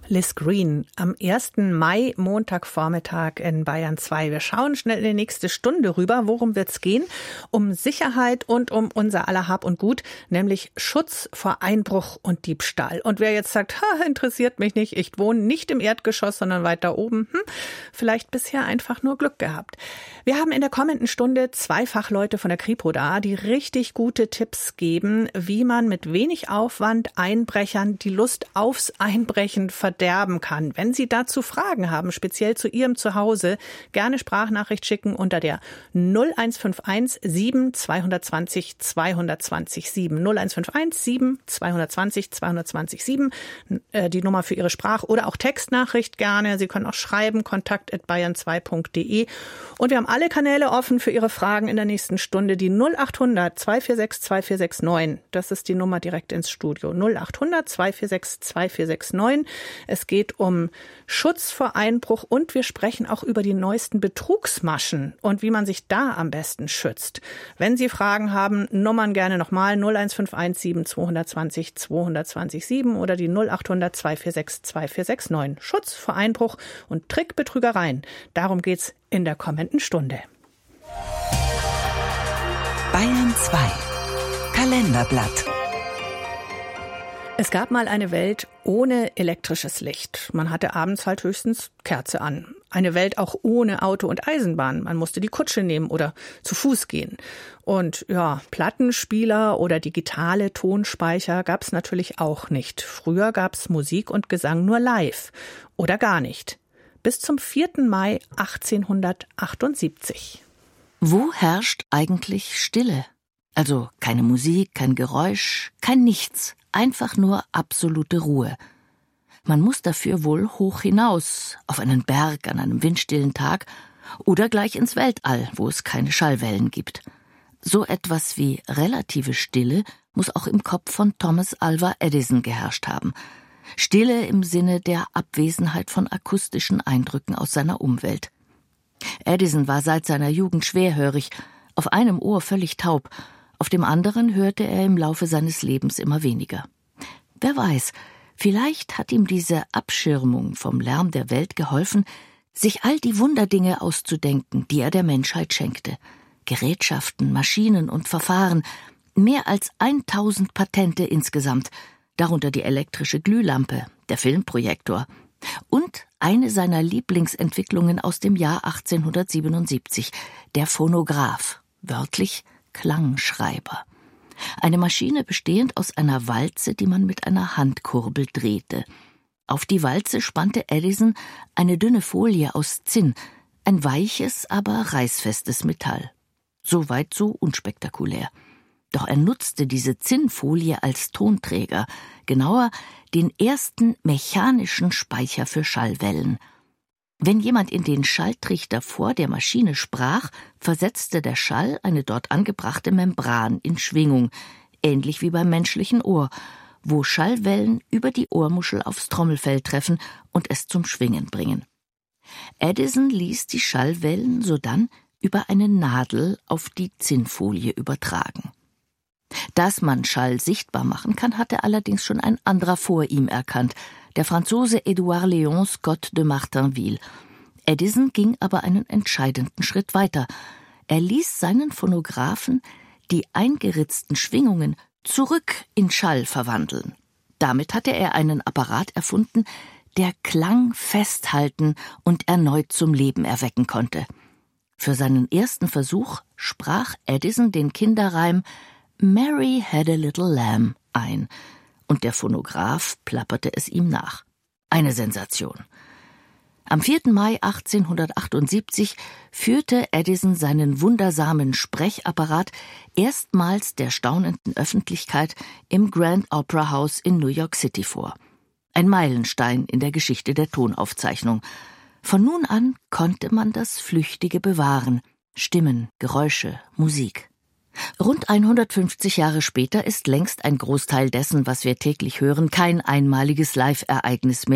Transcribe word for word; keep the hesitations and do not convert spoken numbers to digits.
Liz Green am ersten Mai, Montagvormittag in Bayern zwei. Wir schauen schnell in die nächste Stunde rüber. Worum wird's gehen? Um Sicherheit und um unser aller Hab und Gut, nämlich Schutz vor Einbruch und Diebstahl. Und wer jetzt sagt, ha, interessiert mich nicht, ich wohne nicht im Erdgeschoss, sondern weiter oben, hm, vielleicht bisher einfach nur Glück gehabt. Wir haben in der kommenden Stunde zwei Fachleute von der Kripo da, die richtig gute Tipps geben, wie man mit wenig Aufwand Einbrechern die Lust aufs Einbrechen verderben kann. Wenn Sie dazu Fragen haben, speziell zu Ihrem Zuhause, gerne Sprachnachricht schicken unter der null eins fünf eins sieben zwei zwei null zwei zwei null sieben null eins fünf eins sieben zwei zwei null zwei zwei null sieben äh, die Nummer für Ihre Sprach- oder auch Textnachricht gerne. Sie können auch schreiben, kontakt at bayern zwei punkt de. Und wir haben alle Kanäle offen für Ihre Fragen in der nächsten Stunde. Die null acht hundert zwei vier sechs zwei vier sechs neun, das ist die Nummer direkt ins Studio. null acht hundert zwei vier sechs zwei vier sechs neun. Es geht um Schutz vor Einbruch und wir sprechen auch über die neuesten Betrugsmaschen und wie man sich da am besten schützt. Wenn Sie Fragen haben, Nummern gerne nochmal null eins fünf eins sieben zwei zwei null zwei zwei null sieben oder die null acht hundert zwei vier sechs zwei vier sechs neun. Schutz vor Einbruch und Trickbetrügereien. Darum geht's in der kommenden Stunde. Bayern zwei Kalenderblatt. Es gab mal eine Welt ohne elektrisches Licht. Man hatte abends halt höchstens Kerze an. Eine Welt auch ohne Auto und Eisenbahn. Man musste die Kutsche nehmen oder zu Fuß gehen. Und ja, Plattenspieler oder digitale Tonspeicher gab es natürlich auch nicht. Früher gab es Musik und Gesang nur live oder gar nicht. Bis zum vierten Mai achtzehnhundertachtundsiebzig. Wo herrscht eigentlich Stille? Also keine Musik, kein Geräusch, kein Nichts. Einfach nur absolute Ruhe. Man muss dafür wohl hoch hinaus, auf einen Berg an einem windstillen Tag oder gleich ins Weltall, wo es keine Schallwellen gibt. So etwas wie relative Stille muss auch im Kopf von Thomas Alva Edison geherrscht haben. Stille im Sinne der Abwesenheit von akustischen Eindrücken aus seiner Umwelt. Edison war seit seiner Jugend schwerhörig, auf einem Ohr völlig taub, auf dem anderen hörte er im Laufe seines Lebens immer weniger. Wer weiß, vielleicht hat ihm diese Abschirmung vom Lärm der Welt geholfen, sich all die Wunderdinge auszudenken, die er der Menschheit schenkte. Gerätschaften, Maschinen und Verfahren, mehr als tausend Patente insgesamt, darunter die elektrische Glühlampe, der Filmprojektor und eine seiner Lieblingsentwicklungen aus dem Jahr achtzehnhundertsiebenundsiebzig, der Phonograph, wörtlich Klangschreiber. Eine Maschine bestehend aus einer Walze, die man mit einer Handkurbel drehte. Auf die Walze spannte Edison eine dünne Folie aus Zinn, ein weiches, aber reißfestes Metall. Soweit so unspektakulär. Doch er nutzte diese Zinnfolie als Tonträger, genauer den ersten mechanischen Speicher für Schallwellen. Wenn jemand in den Schalltrichter vor der Maschine sprach, versetzte der Schall eine dort angebrachte Membran in Schwingung, ähnlich wie beim menschlichen Ohr, wo Schallwellen über die Ohrmuschel aufs Trommelfell treffen und es zum Schwingen bringen. Edison ließ die Schallwellen sodann über eine Nadel auf die Zinnfolie übertragen. Dass man Schall sichtbar machen kann, hatte allerdings schon ein anderer vor ihm erkannt, der Franzose Édouard Léon Scott de Martinville. Edison ging aber einen entscheidenden Schritt weiter. Er ließ seinen Phonographen die eingeritzten Schwingungen zurück in Schall verwandeln. Damit hatte er einen Apparat erfunden, der Klang festhalten und erneut zum Leben erwecken konnte. Für seinen ersten Versuch sprach Edison den Kinderreim Mary had a little lamb ein, und der Phonograph plapperte es ihm nach. Eine Sensation. Am vierten Mai achtzehnhundertachtundsiebzig führte Edison seinen wundersamen Sprechapparat erstmals der staunenden Öffentlichkeit im Grand Opera House in New York City vor. Ein Meilenstein in der Geschichte der Tonaufzeichnung. Von nun an konnte man das Flüchtige bewahren. Stimmen, Geräusche, Musik. Rund hundertfünfzig Jahre später ist längst ein Großteil dessen, was wir täglich hören, kein einmaliges Live-Ereignis mehr,